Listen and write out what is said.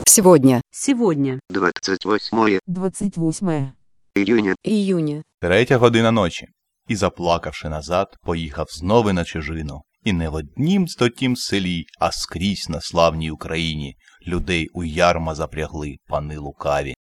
Сегодня. 28 Июня. 3 година ночі. І, заплакавши назад, поїхав знову на чужину. І не в однім стотім селі, а скрізь на славній Україні людей у ярма запрягли пани лукаві.